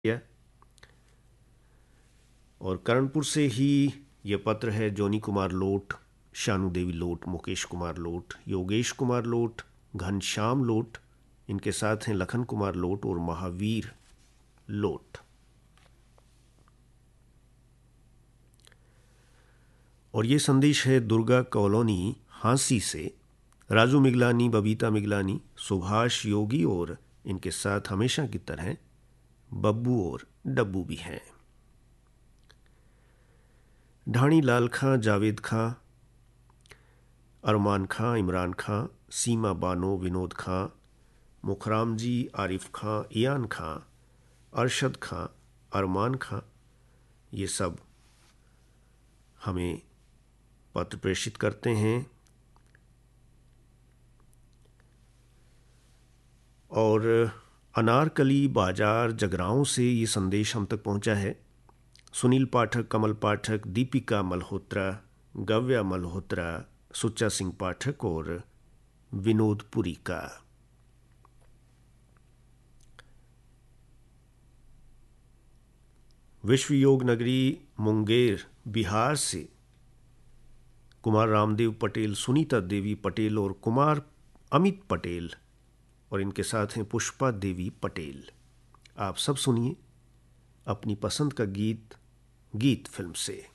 किया। और करणपुर से ही ये पत्र है जोनी कुमार लोट, शानू देवी लोट, मुकेश कुमार लोट, योगेश कुमार लोट, घनश्याम लोट, इनके साथ हैं लखन कुमार लोट और महावीर लोट। और ये संदेश है दुर्गा कॉलोनी हांसी से। राजू मिगलानी, बबीता मिगलानी, सुभाष योगी और इनके साथ हमेशा की तरह बब्बू और डब्बू भी हैं। ढाणी लाल खां, जावेद खां, अरमान खां, इमरान खां, सीमा बानो, विनोद खां, मुखराम जी, आरिफ खां, इयान खां, अरशद खां, अरमान खां, ये सब हमें पत्र प्रेषित करते हैं। और अनारकली बाजार जगराओं से ये संदेश हम तक पहुंचा है। सुनील पाठक, कमल पाठक, दीपिका मल्होत्रा, गव्या मल्होत्रा, सुच्चा सिंह पाठक और विनोद पुरी का। विश्व योग नगरी मुंगेर बिहार से कुमार रामदेव पटेल, सुनीता देवी पटेल और कुमार अमित पटेल, और इनके साथ हैं पुष्पा देवी पटेल। आप सब सुनिए अपनी पसंद का गीत गीत फिल्म से।